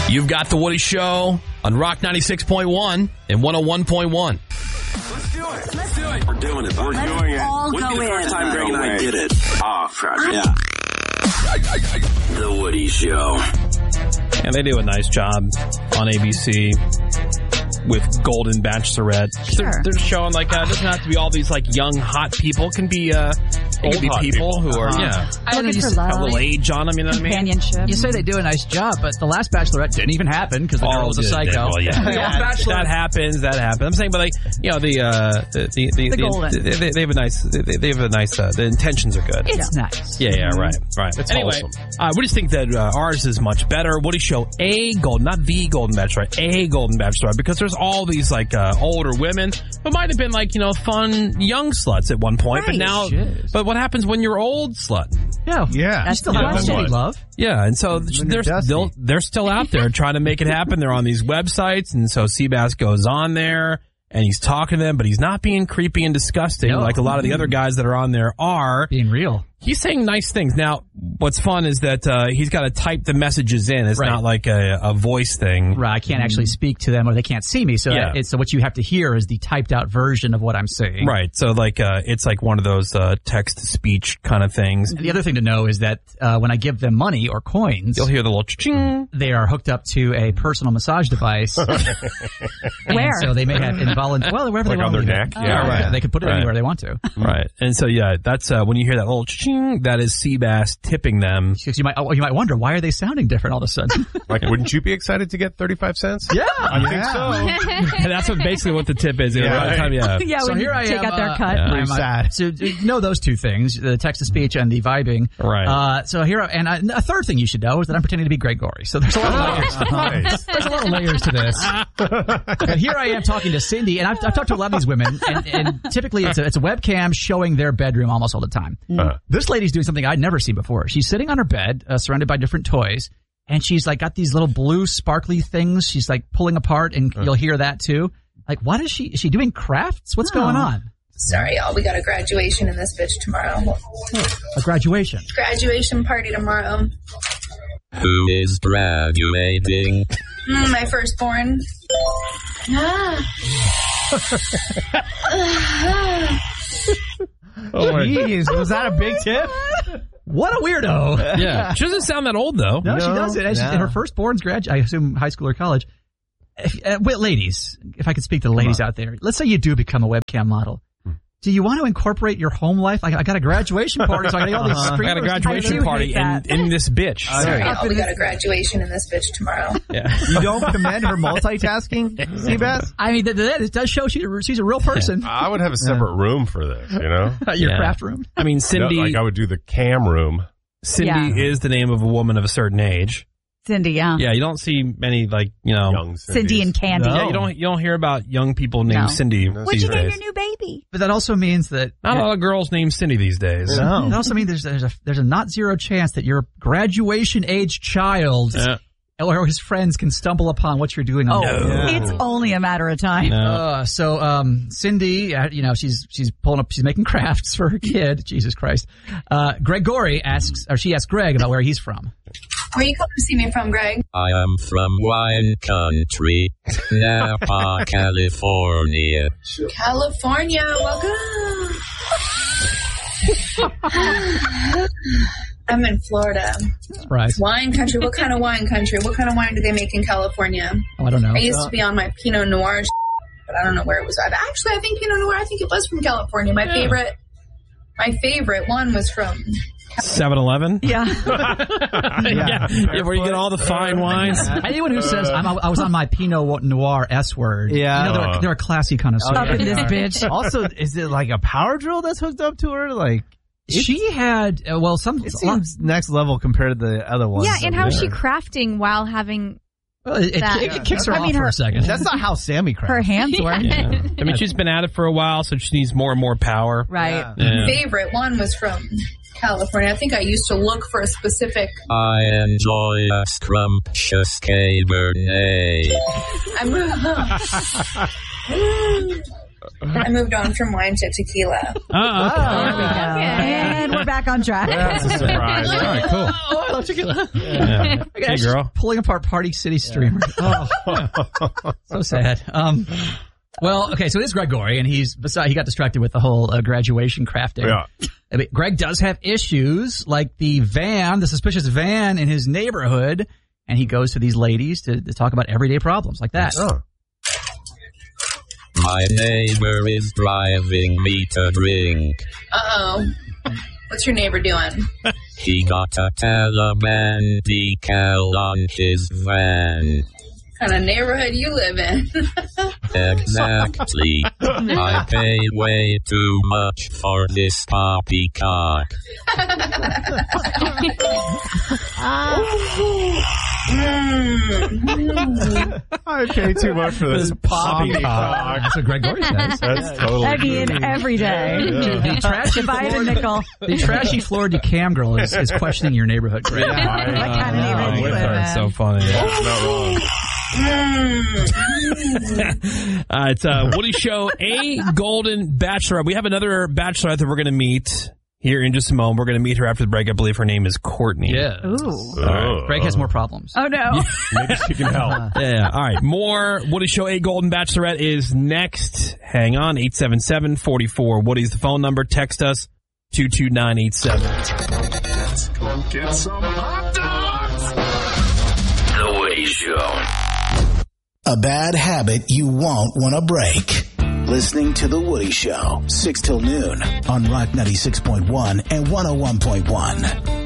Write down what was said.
You've got The Woody Show on Rock 96.1 and 101.1. Let's do it. Let's do it. We're doing it. We're doing it. All Wouldn't go be the in. first time Greg and I did it. Oh, crap. Yeah. The Woody Show. And they do a nice job on ABC with Golden Bachelorette. Sure. They're showing like it doesn't have to be all these like young hot people. It can be people who are Looking for have a love, little age on them. You know what I mean? companionship. You say they do a nice job, but the last Bachelorette didn't even happen because the girl was a psycho. Well, yeah. That happens. I'm saying, but like the Golden. they have a nice. They have a nice. The intentions are good. It's nice. Yeah, right. It's Anyway, wholesome. we just think that ours is much better. Woody Show, a Golden, not the Golden Bachelorette, a Golden Bachelorette, because there's all these like older women who might have been like fun young sluts at one point, but Right. now, Shiz. but what happens when you're old slut? Yeah. That's Still the have question. steady love. Yeah, and so they're still out there trying to make it happen. They're on these websites, and so Seabass goes on there and he's talking to them, but he's not being creepy and disgusting like a lot of the other guys that are on there are. Being real. He's saying nice things. Now, what's fun is that he's got to type the messages in. It's Right. not like a voice thing. Right, I can't actually speak to them or they can't see me. So Yeah. so what you have to hear is the typed out version of what I'm saying. Right. So like it's like one of those text to speech kind of things. And the other thing to know is that when I give them money or coins, You'll hear the little ching. they are hooked up to a personal massage device. Where? So they may have involuntary, wherever Like they on want their to. neck? Yeah, right. They can put it Right. anywhere they want to. Right. And so yeah, that's when you hear that little ching, that is Seabass tipping them. Because you might wonder, why are they sounding different all of a sudden? Like, wouldn't you be excited to get 35 cents? Yeah. I think so. And that's basically what the tip is. Yeah. By the time, Yeah, So when here you I take am, out their cut. yeah. I'm sad. So know those two things, the text-to-speech and the vibing. Right. So here, a third thing you should know is that I'm pretending to be Greg Gorey. So there's a lot of layers. Nice. There's a lot of layers to this. But here I am talking to Cindy, and I've talked to a lot of these women, and typically it's a webcam showing their bedroom almost all the time. This lady's doing something I'd never seen before. She's sitting on her bed, surrounded by different toys, and she's like got these little blue sparkly things she's like pulling apart, and you'll hear that too. Like, what is she doing crafts? What's going on? Sorry, y'all. We got a graduation in this bitch tomorrow. A graduation. Graduation party tomorrow. Who is graduating? My firstborn. Jeez, was that a big tip? What a weirdo. Yeah. She doesn't sound that old though. No, she doesn't. And her firstborn's I assume high school or college. Ladies, if I could speak to the ladies out there, let's say you do become a webcam model. Do you want to incorporate your home life? I got a graduation party, so I got all these I got a streamers. graduation party in this bitch. Sorry, y'all. We got a graduation in this bitch tomorrow. Yeah. You don't commend her multitasking, Seabass? I mean, it does show she's a real person. I would have a separate room for this, you know? Your Yeah. craft room. I mean, No, Cindy. like I would do the cam room. Cindy is the name of a woman of a certain age. Cindy, yeah. Yeah, you don't see many Young Cindy and Candy. Yeah, you don't hear about young people named No. Cindy What'd these you name days. your new baby? But that also means that Not a lot of girls named Cindy these days. It also means there's a not zero chance that your graduation age child or his friends can stumble upon what you're doing on It's only a matter of time. So Cindy, she's pulling up, she's making crafts for her kid. Jesus Christ. Greg Gorey asks Greg about where he's from. Where you coming to see me from, Greg? I am from wine country, Napa, California. California. Welcome. I'm in Florida. Surprise. Wine country. What kind of wine country? What kind of wine do they make in California? Oh, I don't know. I used to be on my Pinot Noir, but I don't know where it was. Actually, I think Pinot Noir, I think it was from California. My favorite one was from 7-Eleven? Yeah. Yeah, where you get all the fine wines. Anyone who says I was on my Pinot Noir S word, they're a classy connoisseur. Up in this bitch. Also, is it like a power drill that's hooked up to her? Like, She had, it seems next level compared to the other ones. Yeah, and how is she crafting while having it kicks her off for a second. That's not how Sammy crafts. Her hands work. Yeah. I mean, she's been at it for a while, so she needs more and more power. Right. Yeah. favorite one was from California. I think I used to look for a specific. I enjoy a scrumptious Cabernet. I moved on from wine to tequila. There we go. And we're back on track. That's a surprise. All right, cool. Oh, I love tequila. Yeah. Hey, girl. Pulling apart Party City Streamer. Oh, so sad. Well, okay, so it is Gregory, and he got distracted with the whole graduation crafting. Yeah. I mean, Greg does have issues, like the suspicious van in his neighborhood, and he goes to these ladies to talk about everyday problems like that. Oh. My neighbor is driving me to drink. Uh-oh. What's your neighbor doing? He got a Taliban decal on his van. What kind of neighborhood you live in? Exactly. I pay way too much for this poppycock. I pay too much for this poppycock. That's what Gregory says. That's totally I mean, every day. The trashy Buy it a nickel. The trashy Florida cam girl is questioning your neighborhood, Greg. What kind of neighborhood you live in? So funny. That's not wrong. It's Woody Show, a Golden Bachelorette. We have another Bachelorette that we're going to meet here in just a moment. We're going to meet her after the break. I believe her name is Courtney. Yeah. Ooh. Greg has more problems. Oh, no. Maybe she can help. Yeah. All right. More Woody Show, a Golden Bachelorette is next. Hang on. 877-44. Woody's the phone number. Text us 22987. Let's go get some hot dogs. The Woody Show. A bad habit you won't want to break. Listening to The Woody Show, 6 till noon on Rock 96.1 and 101.1.